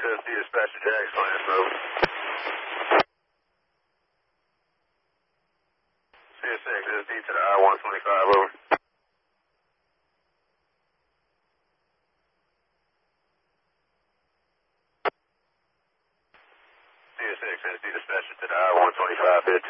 SD dispatcher Jax, Lance, over. CS6 SD to the I-125, over. CS6 SD dispatcher to the I-125,